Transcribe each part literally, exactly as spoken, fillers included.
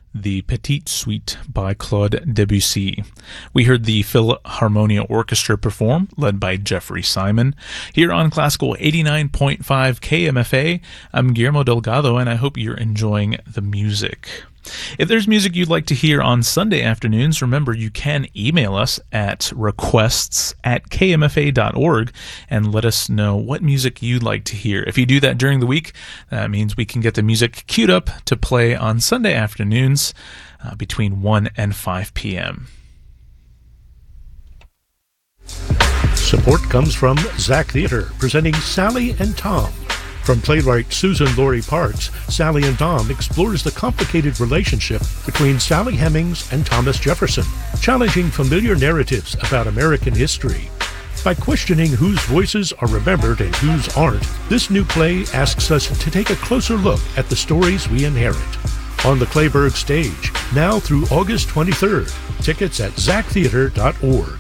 The Petite Suite by Claude Debussy. We heard the Philharmonia Orchestra perform, led by Jeffrey Simon. Here on Classical eighty-nine point five K M F A, I'm Guillermo Delgado, and I hope you're enjoying the music. If there's music you'd like to hear on Sunday afternoons, remember you can email us at requests at k m f a dot org and let us know what music you'd like to hear. If you do that during the week, that means we can get the music queued up to play on Sunday afternoons uh, between one and five p.m. Support comes from Zach Theater, presenting Sally and Tom. From playwright Susan Laurie Parks, Sally and Tom explores the complicated relationship between Sally Hemings and Thomas Jefferson, challenging familiar narratives about American history. By questioning whose voices are remembered and whose aren't, this new play asks us to take a closer look at the stories we inherit. On the Clayburgh stage, now through August twenty-third. Tickets at zach theater dot org.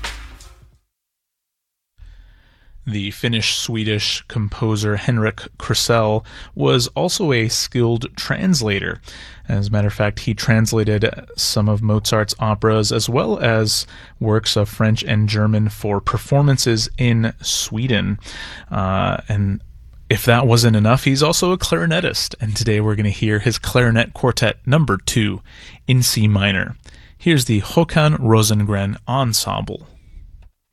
The Finnish-Swedish composer Henrik Krusell was also a skilled translator. As a matter of fact, he translated some of Mozart's operas as well as works of French and German for performances in Sweden. Uh, and if that wasn't enough, he's also a clarinetist. And today we're going to hear his clarinet quartet number two in C minor. Here's the Håkan Rosengren Ensemble.